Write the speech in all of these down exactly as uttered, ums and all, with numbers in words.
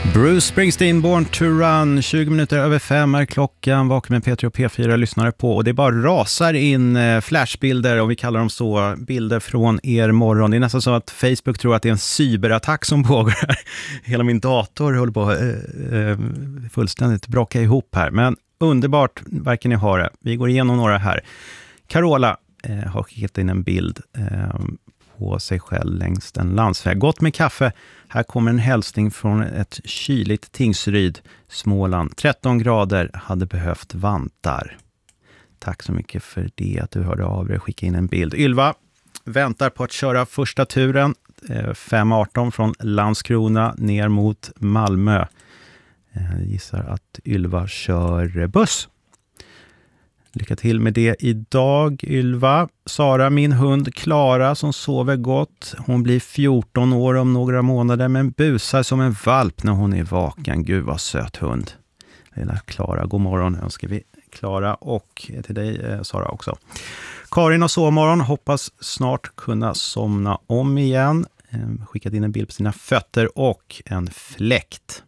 Bruce Springsteen, Born to Run, tjugo minuter över fem är klockan. Vaken med P tre och P fyra lyssnare på. Och det bara rasar in flashbilder, och vi kallar dem så, bilder från er morgon. Det är nästan så att Facebook tror att det är en cyberattack som pågår här. Hela min dator håller på att eh, eh, fullständigt braka ihop här. Men underbart, verkar ni ha det. Vi går igenom några här. Carola eh, har skickat in en bild eh, på sig själv längs en landsväg. Gott med kaffe. Här kommer en hälsning från ett kyligt Tingsryd, Småland. tretton grader, hade behövt vantar. Tack så mycket för det, att du hörde av dig. Skicka in en bild. Ylva väntar på att köra första turen. fem arton från Landskrona ner mot Malmö. Jag gissar att Ylva kör buss. Lycka till med det idag, Ylva. Sara, min hund Klara som sover gott. Hon blir fjorton år om några månader, men busar som en valp när hon är vaken. Gud vad söt hund. Lilla Klara, god morgon önskar vi Klara, och till dig Sara också. Karin och sovmorgon, hoppas snart kunna somna om igen. Skickat in en bild på sina fötter och en fläkt.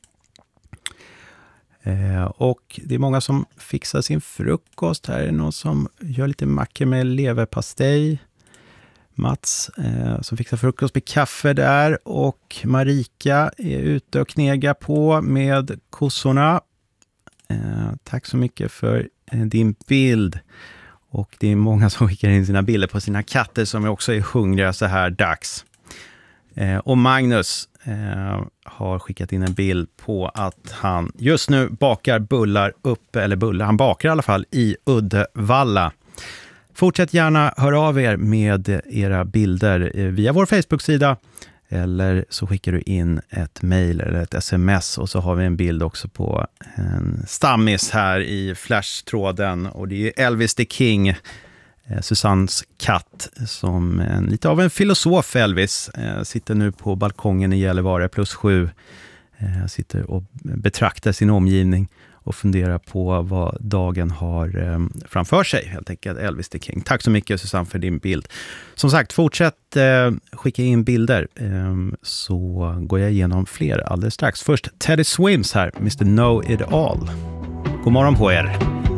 Eh, och det är många som fixar sin frukost. Här är det någon som gör lite mackor med leverpastej. Mats eh, som fixar frukost med kaffe där. Och Marika är ute och knegar på med kossorna. Eh, tack så mycket för eh, din bild. Och det är många som skickar in sina bilder på sina katter som också är hungriga så här dags. Eh, och Magnus eh, har skickat in en bild på att han just nu bakar bullar upp, eller bullar, han bakar i alla fall i Uddevalla. Fortsätt gärna höra av er med era bilder eh, via vår Facebook-sida, eller så skickar du in ett mejl eller ett sms, och så har vi en bild också på en stammis här i flashtråden, och det är Elvis the King, Susannes katt, som en, lite av en filosof. Elvis eh, sitter nu på balkongen i Gällivare plus sju, eh, sitter och betraktar sin omgivning och funderar på vad dagen har eh, framför sig, helt enkelt. Elvis the King. Tack så mycket Susanne för din bild. Som sagt, fortsätt eh, skicka in bilder, eh, så går jag igenom fler alldeles strax. Först Teddy Swims här, mister Know It All. God morgon på er.